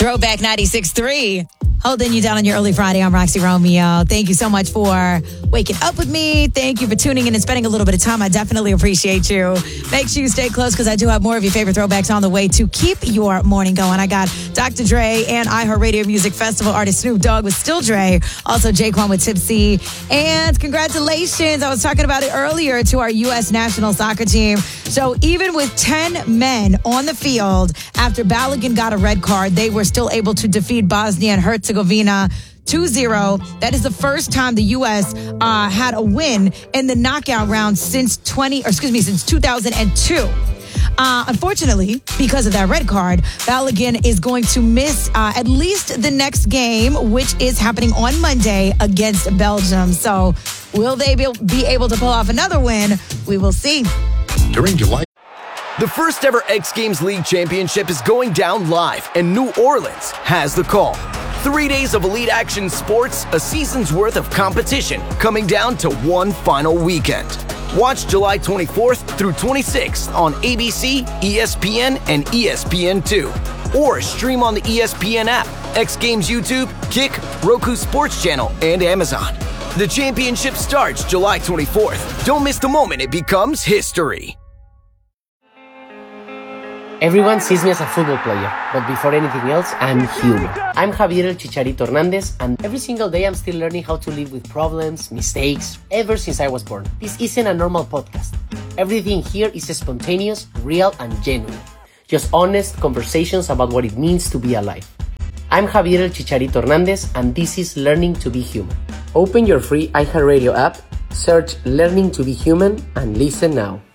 Throwback 96.3. Holding you down on your early Friday. I'm Roxy Romeo. Thank you so much for waking up with me. Thank you for tuning in and spending a little bit of time. I definitely appreciate you. Make sure you stay close because I do have more of your favorite throwbacks on the way to keep your morning going. I got Dr. Dre and iHeartRadio Music Festival artist Snoop Dogg with Still Dre. Also Jaquan with Tipsy. And congratulations, I was talking about it earlier, to our U.S. national soccer team. So even with 10 men on the field, after Balogun got a red card, they were still able to defeat Bosnia and Herzegovina 2-0. That is the first time the U.S. Had a win in the knockout round since 2002. Unfortunately, because of that red card, Balogun is going to miss at least the next game, which is happening on Monday against Belgium. So will they be able to pull off another win? We will see. During July. The first ever X Games League Championship is going down live, and New Orleans has the call. 3 days of elite action sports, a season's worth of competition, coming down to one final weekend. Watch July 24th through 26th on ABC, ESPN, and ESPN2. Or stream on the ESPN app, X Games YouTube, Kick, Roku Sports Channel, and Amazon. The championship starts July 24th. Don't miss the moment it becomes history. Everyone sees me as a football player, but before anything else, I'm human. I'm Javier El Chicharito Hernandez, and every single day I'm still learning how to live with problems, mistakes, ever since I was born. This isn't a normal podcast. Everything here is spontaneous, real, and genuine. Just honest conversations about what it means to be alive. I'm Javier El Chicharito Hernandez, and this is Learning to be Human. Open your free iHeartRadio app, search Learning to be Human, and listen now.